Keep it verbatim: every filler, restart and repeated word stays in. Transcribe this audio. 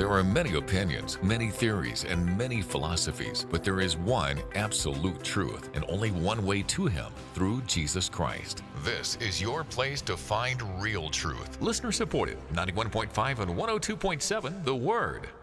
There are many opinions, many theories, and many philosophies, but there is one absolute truth and only one way to Him, through Jesus Christ. This is your place to find real truth. Listener supported, ninety-one point five and one oh two point seven The Word.